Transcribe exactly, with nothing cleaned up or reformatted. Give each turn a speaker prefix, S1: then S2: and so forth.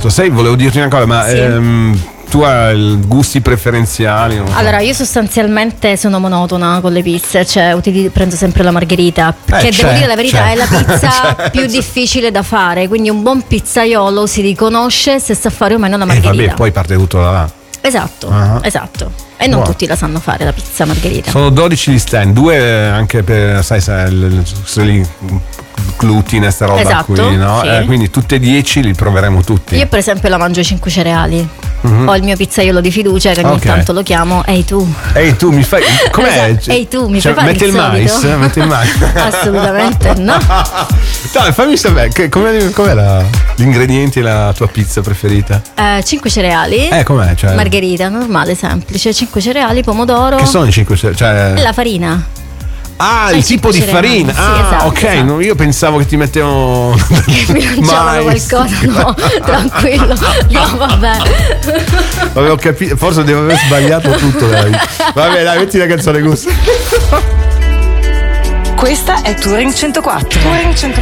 S1: sbagliato. Sai, volevo dirti una cosa, ma
S2: Sì.
S1: ehm, tu hai gusti preferenziali? Non so.
S2: Allora, io sostanzialmente sono monotona con le pizze, cioè utili- prendo sempre la margherita, che
S1: c'è,
S2: devo dire la verità
S1: c'è.
S2: è la pizza
S1: C'è.
S2: più difficile da fare, quindi un buon pizzaiolo si riconosce se sa fare o meno la
S1: E
S2: margherita.
S1: vabbè, poi parte tutto da là.
S2: Esatto,
S1: Ah.
S2: esatto. E non
S1: Wow.
S2: tutti la sanno fare la pizza margherita.
S1: Sono dodici gli stand, due anche per, sai, sai, il- il- lì, glutine, sta roba
S2: Esatto,
S1: qui, no?
S2: sì.
S1: Eh, quindi tutte e dieci li proveremo tutti.
S2: Io per esempio la mangio ai cinque cereali.
S1: Mhm.
S2: Ho il mio pizzaiolo di fiducia che ogni
S1: Ok.
S2: tanto lo chiamo. Ehi tu.
S1: Ehi tu mi fai com'è?
S2: Esatto. Ehi tu mi
S1: Cioè,
S2: prepari
S1: mette il,
S2: il
S1: mais?
S2: solito?
S1: Mette il mais?
S2: Assolutamente no.
S1: Dai, fammi sapere che- com'è, com'è la, gli ingredienti della tua pizza preferita?
S2: Eh, cinque cereali.
S1: Eh, com'è? Cioè,
S2: Margherita, normale, semplice. cinque cereali, pomodoro.
S1: che sono i cinque? Cioè,
S2: E la farina.
S1: ah,
S2: i
S1: il tipo
S2: cinque
S1: di
S2: cereali.
S1: farina.
S2: Sì,
S1: Ah,
S2: esatto,
S1: ok.
S2: esatto.
S1: no, io pensavo che ti mettevano
S2: Mi lanciavano
S1: mais.
S2: qualcosa, no, tranquillo. No, vabbè.
S1: Avevo capito, forse devo aver sbagliato tutto. Dai. Vabbè, dai, metti la canzone gusto.
S3: Questa è Touring centoquattro. Touring centoquattro.